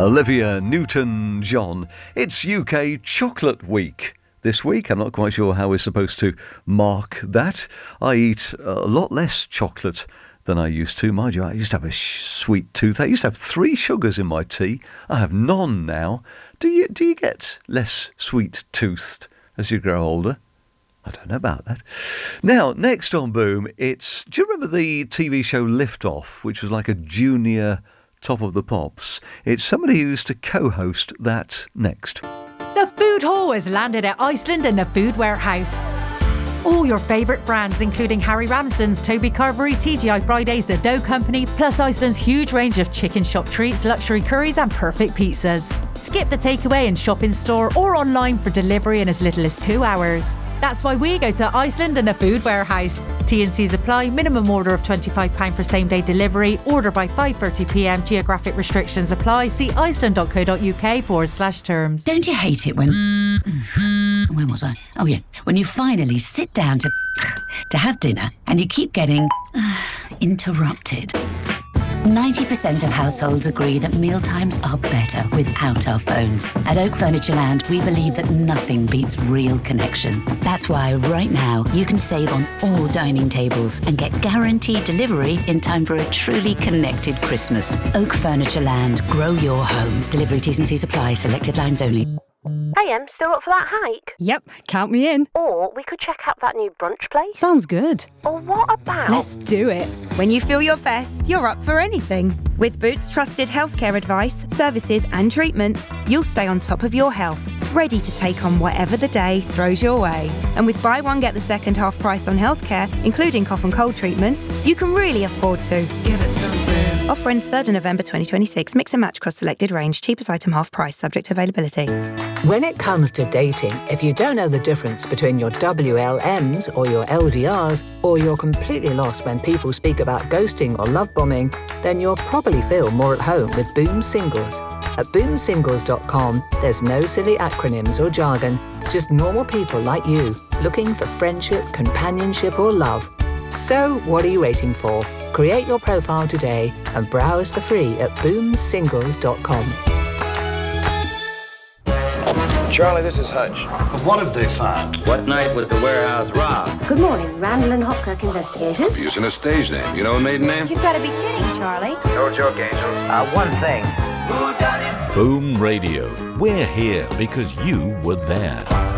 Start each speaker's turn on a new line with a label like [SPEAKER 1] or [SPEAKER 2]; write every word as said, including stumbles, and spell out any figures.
[SPEAKER 1] Olivia Newton-John. It's U K Chocolate Week this week. I'm not quite sure how we're supposed to mark that. I eat a lot less chocolate than I used to. Mind you, I used to have a sh- sweet tooth. I used to have three sugars in my tea. I have none now. Do you, do you get less sweet-toothed as you grow older? I don't know about that. Now, next on Boom, it's... Do you remember the T V show Liftoff, which was like a junior Top of the Pops? It's somebody who used to co-host that next.
[SPEAKER 2] The food hall has landed at Iceland and the Food Warehouse. All your favourite brands, including Harry Ramsden's, Toby Carvery, T G I Fridays, The Dough Company, plus Iceland's huge range of chicken shop treats, luxury curries and perfect pizzas. Skip the takeaway and shop in store or online for delivery in as little as two hours. That's why we go to Iceland and the Food Warehouse. T and C's apply. Minimum order of twenty-five pounds for same-day delivery. Order by five thirty p m. Geographic restrictions apply. See iceland.co.uk forward slash terms.
[SPEAKER 3] Don't you hate it when... When was I? Oh, yeah. When you finally sit down to... to have dinner and you keep getting... interrupted. ninety percent of households agree that mealtimes are better without our phones. At Oak Furniture Land, we believe that nothing beats real connection. That's why right now you can save on all dining tables and get guaranteed delivery in time for a truly connected Christmas. Oak Furniture Land, grow your home. Delivery T's and C's apply, selected lines only.
[SPEAKER 4] Hey, Em, still up for that hike?
[SPEAKER 5] Yep, count me in.
[SPEAKER 4] Or we could check out that new brunch place.
[SPEAKER 5] Sounds good.
[SPEAKER 4] Or what about...
[SPEAKER 5] Let's do it.
[SPEAKER 6] When you feel your best, you're up for anything. With Boots trusted healthcare advice, services and treatments, you'll stay on top of your health, ready to take on whatever the day throws your way. And with buy one, get the second half price on healthcare, including cough and cold treatments, you can really afford to.
[SPEAKER 7] Give it some Boots.
[SPEAKER 6] Offer ends third of November twenty twenty-six. Mix and match across selected range. Cheapest item half price, subject to availability.
[SPEAKER 8] When it comes to dating, if you don't know the difference between your W L Ms or your L D Rs, or you're completely lost when people speak about ghosting or love bombing, then you'll probably feel more at home with Boom Singles. At boom singles dot com, there's no silly acronyms or jargon, just normal people like you, looking for friendship, companionship or love. So, what are you waiting for? Create your profile today and browse for free at boom singles dot com.
[SPEAKER 9] Charlie, this is Hutch.
[SPEAKER 10] What have they found?
[SPEAKER 11] What night was the warehouse robbed?
[SPEAKER 12] Good morning, Randall and Hopkirk investigators.
[SPEAKER 13] We're using a stage name. You know a maiden name?
[SPEAKER 12] You've got to be kidding, Charlie.
[SPEAKER 9] No joke, Angels.
[SPEAKER 11] Uh, one thing.
[SPEAKER 14] Boom Radio. We're here because you were there.